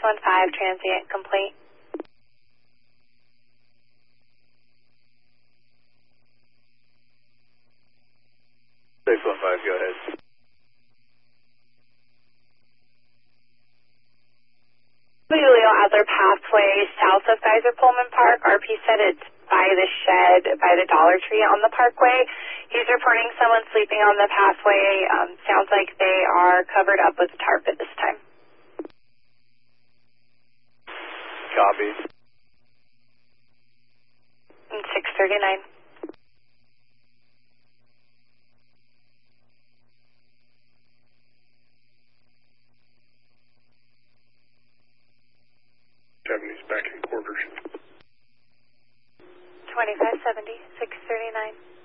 615, transient complete. 615, go ahead. Julio Adler Pathway, south of Geyser Pullman Park. RP said it's by the shed, by the Dollar Tree on the parkway. He's reporting someone sleeping on the pathway. Sounds like they are covered up with tarp at this time. Copy. 639. Japanese back in quarters. 2570, 639.